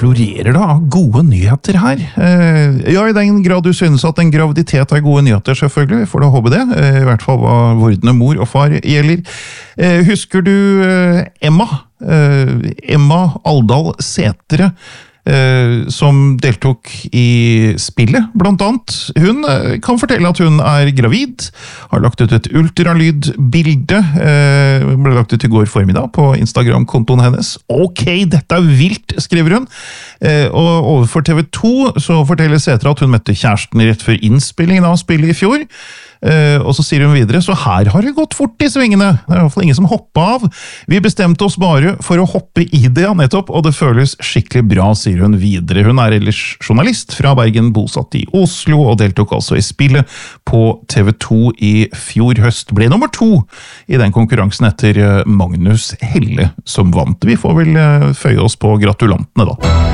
florerer da av gode nyheter her. Ja, i den grad du synes at en graviditet er gode nyheter, selvfølgelig, får du håpe det. I hvert fall hva vordende mor og far gjelder. Husker du Emma? Emma Aldal Sætre, som deltok i spillet, blant annet. Hun kan fortelle at hun er gravid, har lagt ut et ultralydbilde, ble lagt ut i går formiddag på Instagram-kontoen hennes. Ok, dette er vilt, skriver hun. Og overfor TV 2 så forteller Sætre at hun møtte kjæresten rett før innspillingen av spillet i fjor. Og så sier hun videre, så her har det gått fort i svingene. Det er i hvert fall ingen som hoppet av. Vi bestemte oss bare for å hoppe i det, nettopp, og det føles skikkelig bra, sier hun videre. Hun er ellers journalist fra Bergen, bosatt i Oslo, og deltok altså i spillet på TV 2 i fjor høst. Ble nummer 2 i den konkurransen etter Magnus Helle som vant. Vi får vel føye oss på gratulantene da.